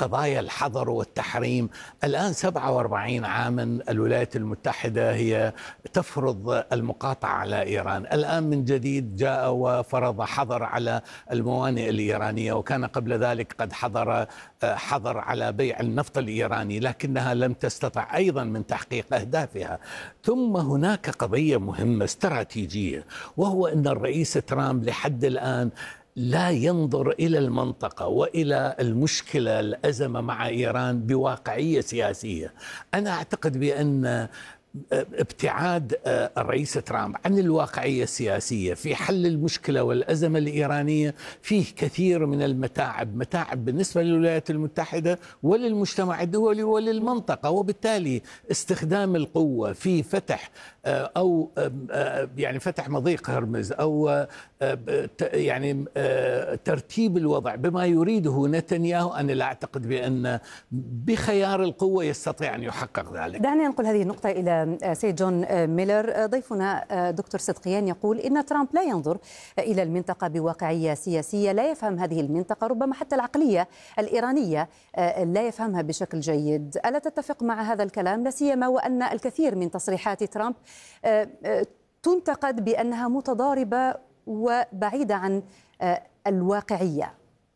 قضايا الحظر والتحريم. الآن 47 عاما الولايات المتحدة هي تفرض المقاطعة على إيران. الآن من جديد جاء وفرض حظر على الموانئ الإيرانية، وكان قبل ذلك قد حظر على بيع النفط الإيراني، لكنها لم تستطع أيضا من تحقيق أهدافها. ثم هناك قضية مهمة استراتيجية، وهو أن الرئيس ترامب لحد الآن لا ينظر إلى المنطقة وإلى المشكلة الأزمة مع إيران بواقعية سياسية. أنا أعتقد بأن ابتعاد الرئيس ترامب عن الواقعية السياسية في حل المشكلة والأزمة الإيرانية فيه كثير من متاعب بالنسبة للولايات المتحدة وللمجتمع الدولي وللمنطقة، وبالتالي استخدام القوة في فتح أو يعني فتح مضيق هرمز أو يعني ترتيب الوضع بما يريده نتنياهو، أنا لا أعتقد بأن بخيار القوة يستطيع أن يحقق ذلك. دعني ننقل هذه النقطة إلى سيد جون ميلر. ضيفنا دكتور صدقيان يقول إن ترامب لا ينظر إلى المنطقة بواقعية سياسية، لا يفهم هذه المنطقة، ربما حتى العقلية الإيرانية لا يفهمها بشكل جيد. ألا تتفق مع هذا الكلام، لا سيما وأن الكثير من تصريحات ترامب تنتقد بأنها متضاربة وبعيدة عن الواقعية؟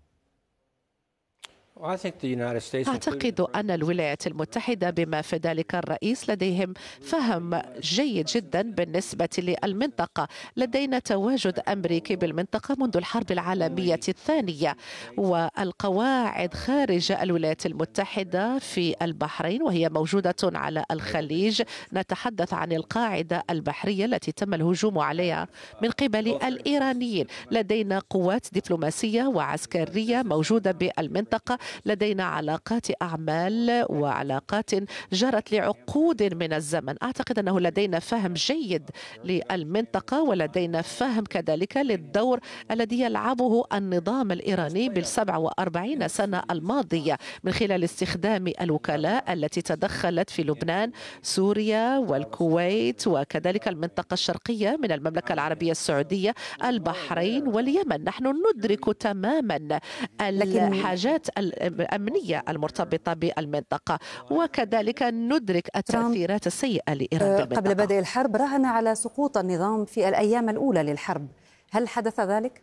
أعتقد أن الولايات المتحدة بما في ذلك الرئيس لديهم فهم جيد جدا بالنسبة للمنطقة. لدينا تواجد أمريكي بالمنطقة منذ الحرب العالمية الثانية، والقواعد خارج الولايات المتحدة في البحرين وهي موجودة على الخليج. نتحدث عن القاعدة البحرية التي تم الهجوم عليها من قبل الإيرانيين. لدينا قوات دبلوماسية وعسكرية موجودة بالمنطقة، لدينا علاقات أعمال وعلاقات جرت لعقود من الزمن. أعتقد أنه لدينا فهم جيد للمنطقة، ولدينا فهم كذلك للدور الذي يلعبه النظام الإيراني بال47 سنة الماضية من خلال استخدام الوكلاء التي تدخلت في لبنان، سوريا والكويت، وكذلك المنطقة الشرقية من المملكة العربية السعودية، البحرين واليمن. نحن ندرك تماما الحاجات الأمنية المرتبطة بالمنطقة، وكذلك ندرك التأثيرات السيئة لإيران بالمنطقة. قبل بدء الحرب راهن على سقوط النظام في الأيام الأولى للحرب، هل حدث ذلك؟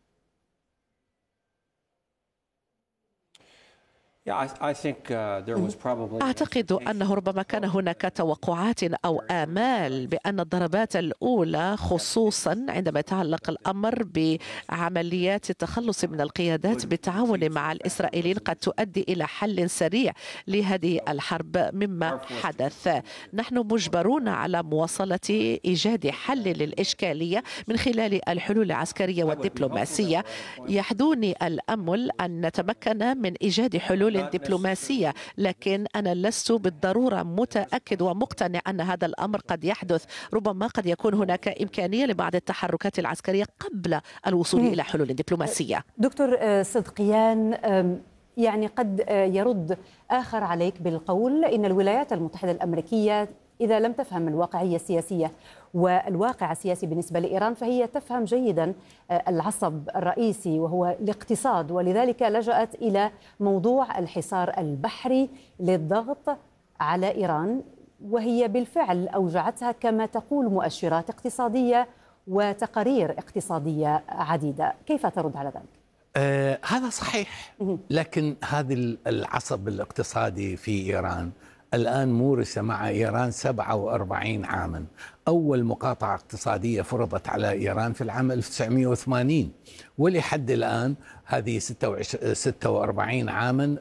أعتقد أنه ربما كان هناك توقعات أو آمال بأن الضربات الأولى، خصوصا عندما يتعلق الأمر بعمليات التخلص من القيادات بالتعاون مع الإسرائيليين، قد تؤدي إلى حل سريع لهذه الحرب مما حدث. نحن مجبرون على مواصلة إيجاد حل للإشكالية من خلال الحلول العسكرية والدبلوماسية. يحدوني الأمل أن نتمكن من إيجاد حلول دبلوماسية، لكن أنا لست بالضرورة متأكد ومقتنع أن هذا الأمر قد يحدث. ربما قد يكون هناك إمكانية لبعض التحركات العسكرية قبل الوصول إلى حلول دبلوماسية. دكتور صدقيان، يعني قد يرد آخر عليك بالقول إن الولايات المتحدة الأمريكية إذا لم تفهم الواقعية السياسية والواقع السياسي بالنسبة لإيران فهي تفهم جيدا العصب الرئيسي وهو الاقتصاد، ولذلك لجأت إلى موضوع الحصار البحري للضغط على إيران، وهي بالفعل أوجعتها كما تقول مؤشرات اقتصادية وتقارير اقتصادية عديدة. كيف ترد على ذلك؟ هذا صحيح، لكن هذا العصب الاقتصادي في إيران الآن مورس مع إيران 47 عاما. أول مقاطعة اقتصادية فرضت على إيران في العام 1980، ولحد الآن هذه 46 عاما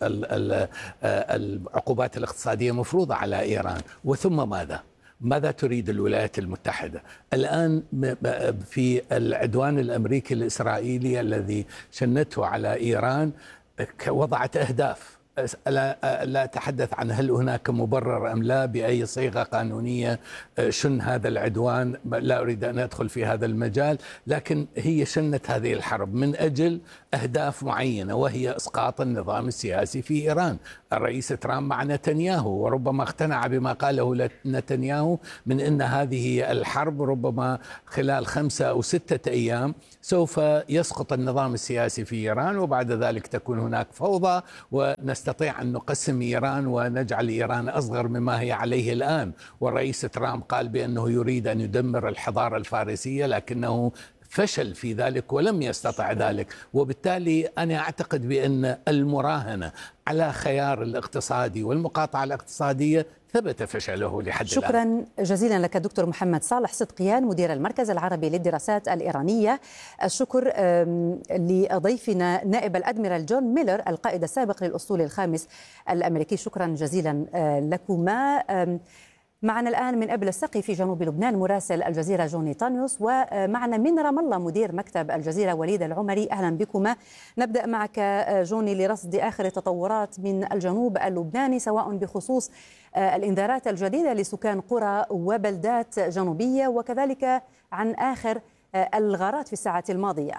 العقوبات الاقتصادية مفروضة على إيران. وثم ماذا تريد الولايات المتحدة الآن في العدوان الأمريكي الإسرائيلي الذي شنته على إيران؟ وضعت أهداف لا أتحدث عن هل هناك مبرر أم لا بأي صيغة قانونية شن هذا العدوان، لا أريد أن أدخل في هذا المجال، لكن هي شنت هذه الحرب من أجل أهداف معينة، وهي إسقاط النظام السياسي في إيران. الرئيس ترامب مع نتنياهو، وربما اقتنع بما قاله نتنياهو من أن هذه الحرب ربما خلال 5 أو 6 أيام سوف يسقط النظام السياسي في إيران، وبعد ذلك تكون هناك فوضى ونستطيع أن نقسم إيران ونجعل إيران أصغر مما هي عليه الآن. والرئيس ترامب قال بأنه يريد أن يدمر الحضارة الفارسية، لكنه فشل في ذلك ولم يستطع ذلك. وبالتالي أنا أعتقد بأن المراهنة على خيار الاقتصادي والمقاطعة الاقتصادية ثبت فشله لحد الآن. شكرا جزيلا لك دكتور محمد صالح صدقيان، مدير المركز العربي للدراسات الإيرانية. الشكر لضيفنا نائب الأدميرال جون ميلر القائد السابق للأسطول الخامس الأمريكي. شكرا جزيلا لكما. معنا الآن من أبل السقي في جنوب لبنان مراسل الجزيرة جوني طانيوس، ومعنا من رام الله مدير مكتب الجزيرة وليد العمري. أهلا بكما. نبدأ معك جوني لرصد آخر التطورات من الجنوب اللبناني، سواء بخصوص الإنذارات الجديدة لسكان قرى وبلدات جنوبية، وكذلك عن آخر الغارات في الساعات الماضية.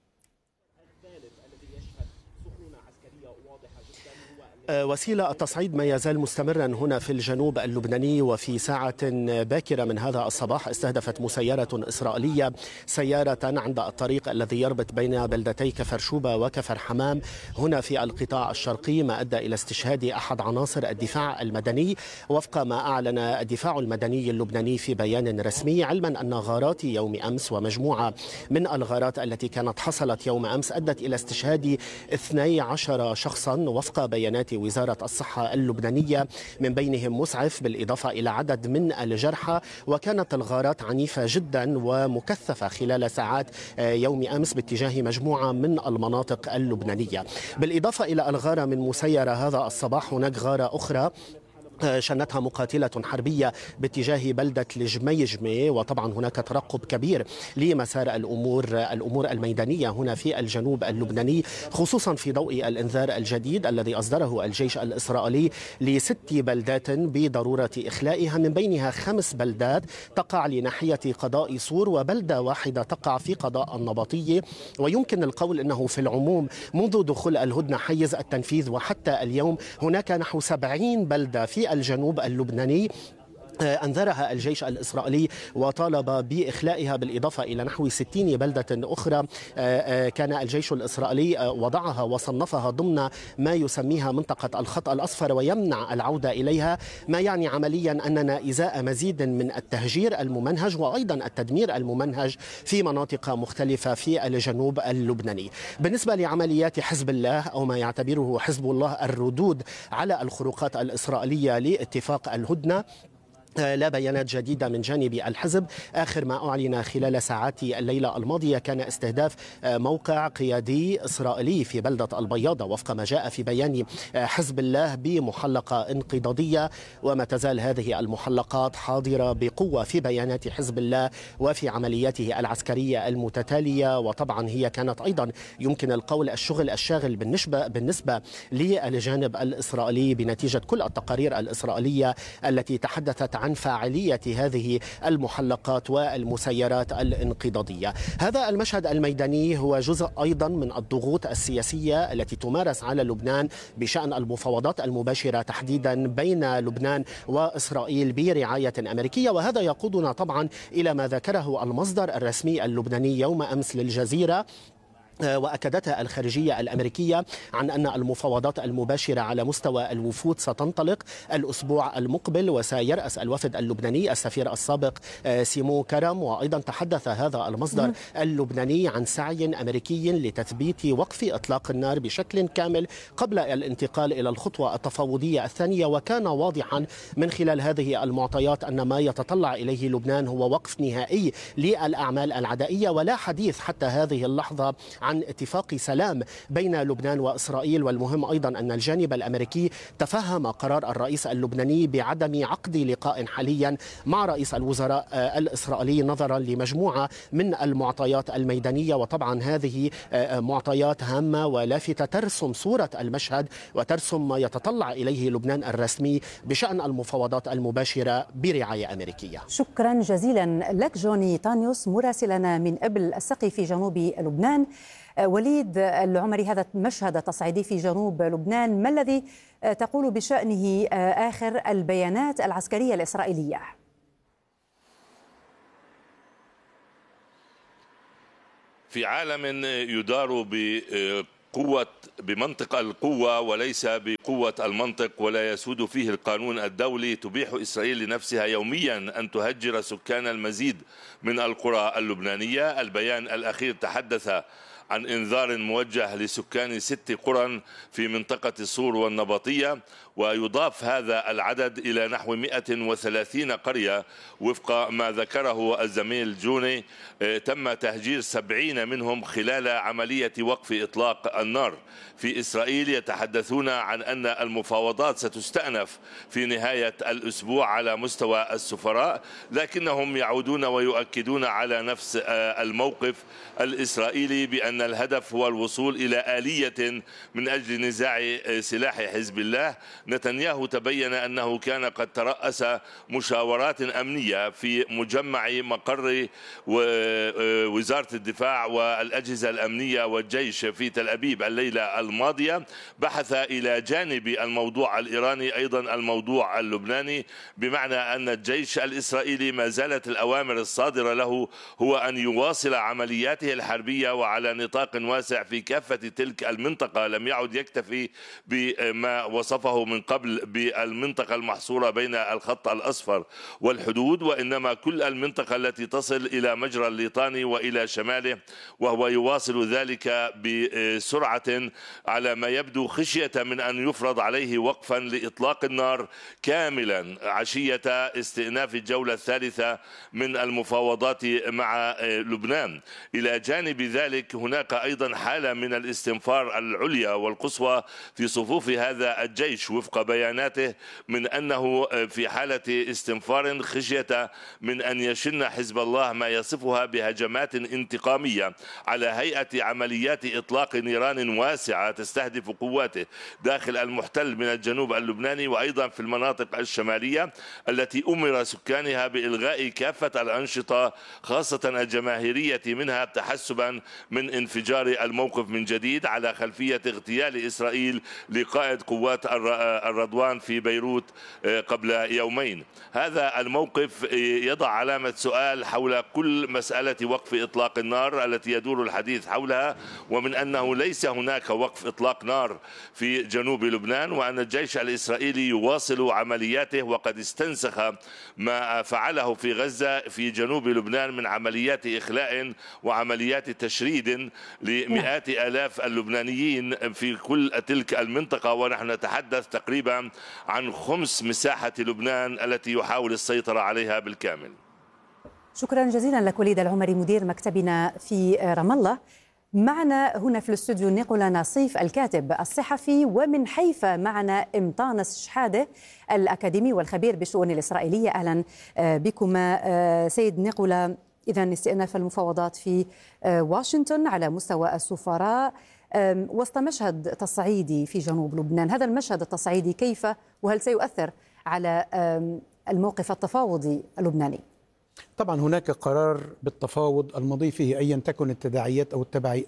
وسيلة التصعيد ما يزال مستمرا هنا في الجنوب اللبناني، وفي ساعة باكرة من هذا الصباح استهدفت مسيرة إسرائيلية سيارة عند الطريق الذي يربط بين بلدتي كفر شوبة وكفر حمام هنا في القطاع الشرقي، ما أدى إلى استشهاد أحد عناصر الدفاع المدني وفق ما أعلن الدفاع المدني اللبناني في بيان رسمي، علما أن غارات يوم أمس ومجموعة من الغارات التي كانت حصلت يوم أمس أدت إلى استشهاد 12 شخصا وفق بيانات وزارة الصحة اللبنانية، من بينهم مسعف، بالإضافة إلى عدد من الجرحى. وكانت الغارات عنيفة جدا ومكثفة خلال ساعات يوم أمس باتجاه مجموعة من المناطق اللبنانية. بالإضافة إلى الغارة من مسيرة هذا الصباح، هناك غارة أخرى شنتها مقاتلة حربية باتجاه بلدة الجميجمة، وطبعا هناك ترقب كبير لمسار الأمور الميدانية هنا في الجنوب اللبناني، خصوصا في ضوء الإنذار الجديد الذي أصدره الجيش الإسرائيلي ل6 بلدات بضرورة إخلائها، من بينها 5 بلدات تقع لناحية قضاء صور، وبلدة واحدة تقع في قضاء النبطية. ويمكن القول أنه في العموم منذ دخول الهدنة حيز التنفيذ وحتى اليوم هناك نحو 70 بلدة في الجنوب اللبناني أنذرها الجيش الإسرائيلي وطالب بإخلائها، بالإضافة إلى نحو 60 بلدة أخرى كان الجيش الإسرائيلي وضعها وصنفها ضمن ما يسميها منطقة الخط الأصفر ويمنع العودة إليها، ما يعني عمليا أننا إزاء مزيد من التهجير الممنهج وأيضا التدمير الممنهج في مناطق مختلفة في الجنوب اللبناني. بالنسبة لعمليات حزب الله أو ما يعتبره حزب الله الردود على الخروقات الإسرائيلية لاتفاق الهدنة، لا بيانات جديدة من جانب الحزب. آخر ما أعلن خلال ساعات الليلة الماضية كان استهداف موقع قيادي إسرائيلي في بلدة البياضة وفق ما جاء في بيان حزب الله بمحلقة انقضاضية، وما تزال هذه المحلقات حاضرة بقوة في بيانات حزب الله وفي عملياته العسكرية المتتالية. وطبعا هي كانت أيضا يمكن القول الشغل الشاغل بالنسبة للجانب الإسرائيلي بنتيجة كل التقارير الإسرائيلية التي تحدثت عن فاعلية هذه المحلقات والمسيرات الانقضاضية. هذا المشهد الميداني هو جزء أيضا من الضغوط السياسية التي تمارس على لبنان بشأن المفاوضات المباشرة تحديدا بين لبنان وإسرائيل برعاية أمريكية، وهذا يقودنا طبعا إلى ما ذكره المصدر الرسمي اللبناني يوم أمس للجزيرة، وأكدتها الخارجية الأمريكية عن أن المفاوضات المباشرة على مستوى الوفود ستنطلق الأسبوع المقبل، وسيرأس الوفد اللبناني السفير السابق سيمو كرم. وأيضا تحدث هذا المصدر اللبناني عن سعي أمريكي لتثبيت وقف إطلاق النار بشكل كامل قبل الانتقال إلى الخطوة التفاوضية الثانية. وكان واضحا من خلال هذه المعطيات أن ما يتطلع إليه لبنان هو وقف نهائي للأعمال العدائية، ولا حديث حتى هذه اللحظة عن اتفاق سلام بين لبنان وإسرائيل. والمهم أيضا أن الجانب الأمريكي تفهم قرار الرئيس اللبناني بعدم عقد لقاء حاليا مع رئيس الوزراء الإسرائيلي نظرا لمجموعة من المعطيات الميدانية. وطبعا هذه معطيات هامة ولافتة ترسم صورة المشهد وترسم ما يتطلع إليه لبنان الرسمي بشأن المفاوضات المباشرة برعاية أمريكية. شكرا جزيلا لك جوني تانيوس مراسلنا من أبل السقي في جنوب لبنان. وليد العمري، هذا المشهد تصعيدي في جنوب لبنان، ما الذي تقول بشأنه آخر البيانات العسكرية الإسرائيلية؟ في عالم يدار بمنطق القوة وليس بقوة المنطق، ولا يسود فيه القانون الدولي، تبيح إسرائيل لنفسها يوميا أن تهجر سكان المزيد من القرى اللبنانية. البيان الأخير تحدث عن إنذار موجه لسكان 6 قرى في منطقة الصور والنبطية، ويضاف هذا العدد إلى نحو 130 قرية وفق ما ذكره الزميل جوني. تم تهجير 70 منهم خلال عملية وقف إطلاق النار. في إسرائيل يتحدثون عن أن المفاوضات ستستأنف في نهاية الأسبوع على مستوى السفراء، لكنهم يعودون ويؤكدون على نفس الموقف الإسرائيلي بأن الهدف هو الوصول إلى آلية من أجل نزاع سلاح حزب الله. نتنياهو تبين أنه كان قد ترأس مشاورات أمنية في مجمع مقر وزارة الدفاع والأجهزة الأمنية والجيش في تل أبيب الليلة الماضية، بحث إلى جانب الموضوع الإيراني أيضا الموضوع اللبناني، بمعنى أن الجيش الإسرائيلي ما زالت الأوامر الصادرة له هو أن يواصل عملياته الحربية وعلى نطاق واسع في كافة تلك المنطقة. لم يعد يكتفي بما وصفه من قبل بالمنطقة المحصورة بين الخط الأصفر والحدود، وإنما كل المنطقة التي تصل إلى مجرى الليطاني وإلى شماله، وهو يواصل ذلك بسرعة على ما يبدو خشية من أن يفرض عليه وقفا لإطلاق النار كاملا عشية استئناف الجولة الثالثة من المفاوضات مع لبنان. إلى جانب ذلك هناك أيضا حالة من الاستنفار العليا والقصوى في صفوف هذا الجيش وفق بياناته، من أنه في حالة استنفار خشية من أن يشن حزب الله ما يصفها بهجمات انتقامية على هيئة عمليات إطلاق نيران واسعة تستهدف قواته داخل المحتل من الجنوب اللبناني وأيضا في المناطق الشمالية التي أمر سكانها بإلغاء كافة الأنشطة خاصة الجماهيرية منها تحسبا من انفجار الموقف من جديد على خلفية اغتيال إسرائيل لقائد قوات الرضوان في بيروت قبل يومين. هذا الموقف يضع علامة سؤال حول كل مسألة وقف إطلاق النار التي يدور الحديث حولها، ومن أنه ليس هناك وقف إطلاق نار في جنوب لبنان، وأن الجيش الإسرائيلي يواصل عملياته وقد استنسخ ما فعله في غزة في جنوب لبنان من عمليات إخلاء وعمليات تشريد لمئات آلاف اللبنانيين في كل تلك المنطقة. ونحن نتحدث تقريبا عن خمس مساحة لبنان التي يحاول السيطرة عليها بالكامل. شكرا جزيلا لك وليد العمري مدير مكتبنا في رام الله. معنا هنا في الاستوديو نيقولا نصيف الكاتب الصحفي، ومن حيفا معنا إمطانس شحادة الأكاديمي والخبير بالشؤون الإسرائيلية. أهلا بكما سيد نيقولا. إذن استئناف المفاوضات في واشنطن على مستوى السفراء وسط مشهد تصعيدي في جنوب لبنان، هذا المشهد التصعيدي كيف وهل سيؤثر على الموقف التفاوضي اللبناني؟ طبعا هناك قرار بالتفاوض المضي فيه أيا تكن التداعيات أو التبعي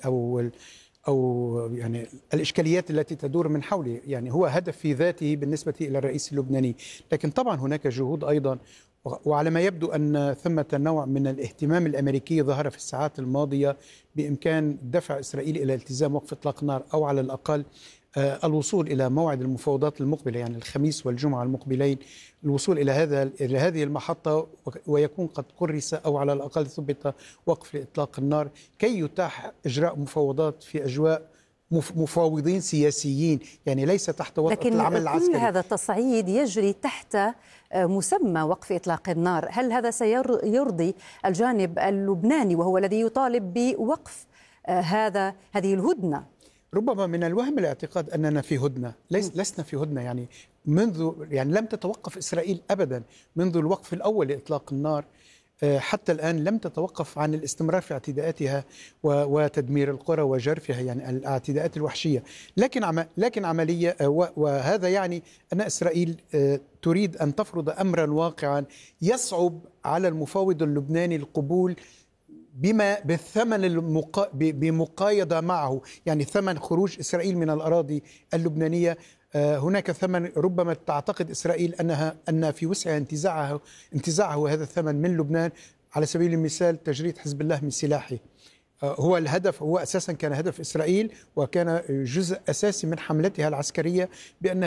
أو يعني الإشكاليات التي تدور من حوله، يعني هو هدف في ذاته بالنسبة إلى الرئيس اللبناني، لكن طبعا هناك جهود أيضا، وعلى ما يبدو أن ثمة نوع من الاهتمام الأمريكي ظهر في الساعات الماضية بإمكان دفع إسرائيل إلى التزام وقف إطلاق النار، أو على الأقل الوصول إلى موعد المفاوضات المقبلة، يعني الخميس والجمعة المقبلين، الوصول إلى هذه المحطة ويكون قد كرس أو على الأقل ثبت وقف لإطلاق النار كي يتاح إجراء مفاوضات في أجواء مفاوضين سياسيين، يعني ليس تحت وطأة العمل العسكري. لكن كل هذا التصعيد يجري تحت مسمى وقف إطلاق النار، هل هذا سيرضي الجانب اللبناني وهو الذي يطالب بوقف هذه الهدنة؟ ربما من الوهم الاعتقاد أننا في هدنة. لسنا في هدنة، يعني لم تتوقف إسرائيل أبدا منذ الوقف الأول لإطلاق النار حتى الآن، لم تتوقف عن الاستمرار في اعتداءاتها وتدمير القرى وجرفها، يعني الاعتداءات الوحشية. لكن عملية، وهذا يعني أن إسرائيل تريد أن تفرض أمرا واقعا يصعب على المفاوض اللبناني القبول بما بالثمن بمقايضة معه، يعني ثمن خروج إسرائيل من الأراضي اللبنانية. هناك ثمن ربما تعتقد إسرائيل أن في وسعها انتزاعه هذا الثمن من لبنان، على سبيل المثال تجريد حزب الله من سلاحه. هو الهدف، هو أساسا كان هدف إسرائيل، وكان جزء أساسي من حملتها العسكرية بأن